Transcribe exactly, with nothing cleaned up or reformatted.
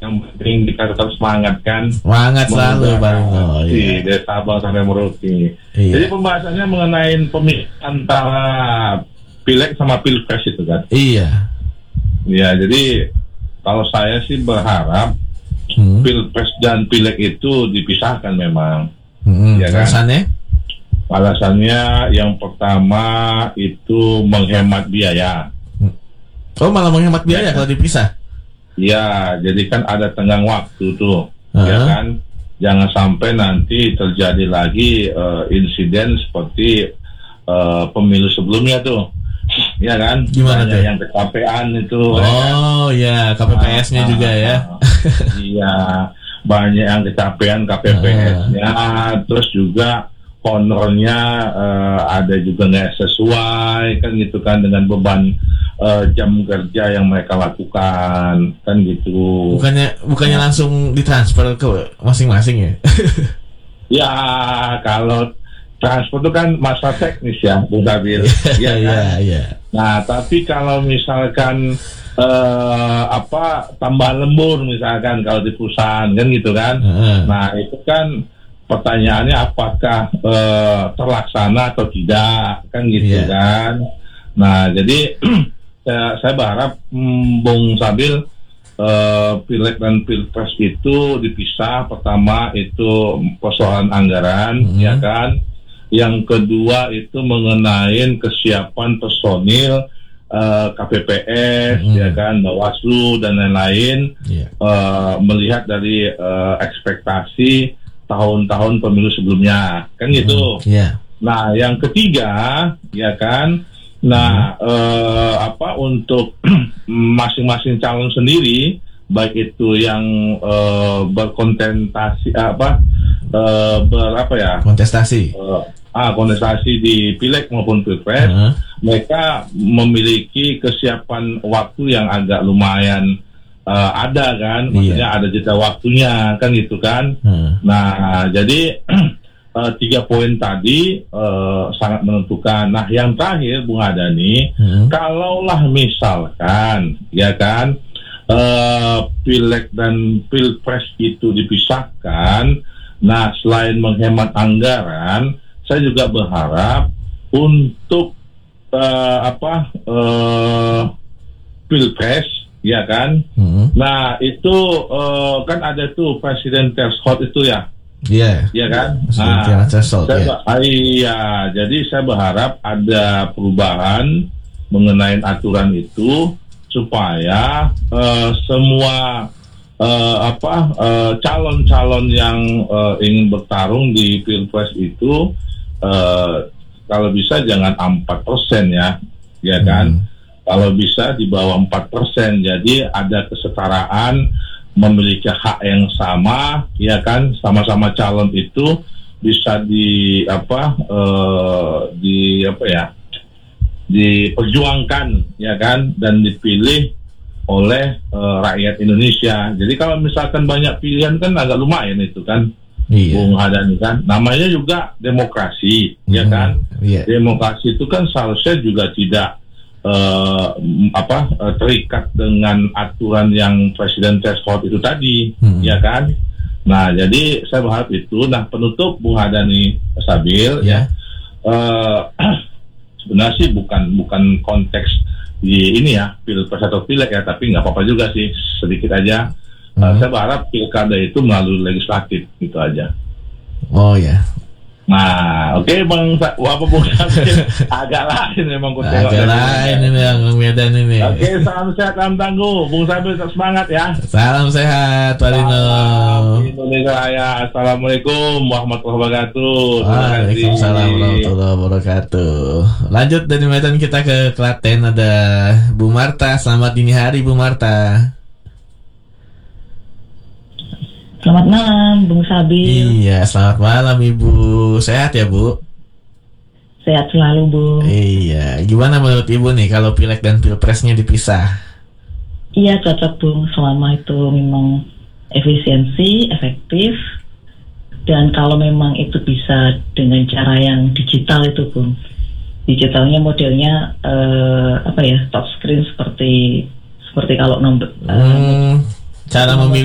yang penting kita tetap semangat kan. Semangat selalu Pak Rino. Iya. Dari Sabang sampai Merauke. Iya. Jadi pembahasannya mengenai pemilihan antara Pileg sama Pilpres itu kan. Iya. Ya, jadi kalau saya sih berharap hmm. Pilpres dan Pileg itu dipisahkan memang. Hmm. Ya kan? Alasannya? Alasannya yang pertama itu menghemat biaya. Oh, malah menghemat biaya ya, kalau dipisah? Ya, jadi kan ada tenggang waktu tuh, uh-huh. ya kan? Jangan sampai nanti terjadi lagi uh, insiden seperti uh, pemilu sebelumnya tuh. Ya kan? Gimana tuh? Yang kecapean itu. Oh ya, K P P S-nya nah, juga ya. Iya, banyak yang kecapean K P P S-nya, uh. terus juga honornya uh, ada juga nggak sesuai kan gitu kan dengan beban uh, jam kerja yang mereka lakukan kan gitu. Bukannya bukannya nah. langsung ditransfer ke masing-masing ya? Ya kalau transfer itu kan masalah teknis ya, Bung Sabil. Iya kan? Iya. Nah, tapi kalau misalkan uh, apa tambahan lembur misalkan kalau di perusahaan kan gitu kan. Uh-huh. Nah, itu kan pertanyaannya apakah uh, terlaksana atau tidak kan gitu yeah. kan. Nah, jadi saya, saya berharap hmm, Bung Sabil uh, Pileg dan Pilpres itu dipisah. Pertama itu persoalan anggaran mm-hmm. ya kan. Yang kedua itu mengenai kesiapan personil uh, K P P S hmm. ya kan, Bawaslu dan lain-lain yeah. uh, melihat dari uh, ekspektasi tahun-tahun pemilu sebelumnya kan gitu. Hmm. Yeah. Nah yang ketiga ya kan, nah hmm. uh, apa untuk masing-masing calon sendiri baik itu yang uh, berkontentasi apa uh, berapa ya kontestasi uh, ah kontestasi di Pileg maupun Pilpres uh-huh. mereka memiliki kesiapan waktu yang agak lumayan uh, ada kan, maksudnya yeah. ada jeda waktunya kan gitu kan. uh. Nah jadi uh, tiga poin tadi uh, sangat menentukan. Nah yang terakhir Bung Hadani, uh. kalaulah misalkan ya kan Uh, Pileg dan Pilpres itu dipisahkan, nah selain menghemat anggaran, saya juga berharap untuk uh, apa uh, Pilpres, ya kan? Mm-hmm. Nah itu uh, kan ada tuh presiden threshold itu ya, iya, yeah. ya kan? Nah, threshold, saya, yeah. ah, iya, jadi saya berharap ada perubahan mengenai aturan itu, supaya uh, semua uh, apa uh, calon-calon yang uh, ingin bertarung di Pilpres itu uh, kalau bisa jangan empat persen ya, ya kan? Hmm. Kalau bisa di bawah empat persen, jadi ada kesetaraan, memiliki hak yang sama, ya kan? Sama-sama calon itu bisa di apa uh, di apa ya? diperjuangkan ya kan dan dipilih oleh uh, rakyat Indonesia. Jadi kalau misalkan banyak pilihan kan agak lumayan itu kan, iya. Bung Hadani kan. Namanya juga demokrasi, mm-hmm. ya kan. Yeah. Demokrasi itu kan seharusnya juga tidak uh, apa uh, terikat dengan aturan yang presiden threshold itu tadi, mm-hmm. ya kan. Nah jadi saya berharap itu. Nah penutup Bung Hadani Sabil, yeah. ya. Uh, Sebenarnya sih bukan bukan konteks di ini ya Pilpres atau Pileg ya, tapi nggak apa-apa juga sih sedikit aja. Hmm. Uh, saya berharap pilkada itu melalui legislatif gitu aja. Oh ya. Nah, oke okay, Bang, apa Bung Sabil agak lain memang konsep. Agak lain ini yang Medan ini. Oke, okay, salam sehat, salam tangguh, Bung Sabil tetap semangat ya. Salam sehat, Pak Rino. Indonesia Raya. Assalamualaikum warahmatullahi wabarakatuh. Waalaikumsalam warahmatullahi wabarakatuh. Lanjut dari Medan kita ke Klaten, ada Bu Marta. Selamat dini hari Bu Marta. Selamat malam, Bung Sabil. Iya, selamat malam Ibu. Sehat ya, Bu? Sehat selalu, Bu. Iya, gimana menurut Ibu nih kalau Pileg dan Pilpresnya dipisah? Iya, cocok, Bung. Selama itu memang efisiensi, efektif. Dan kalau memang itu bisa dengan cara yang digital itu, Bung. Digitalnya modelnya eh, apa ya? Touch screen seperti seperti kalau nomor hmm, cara memilih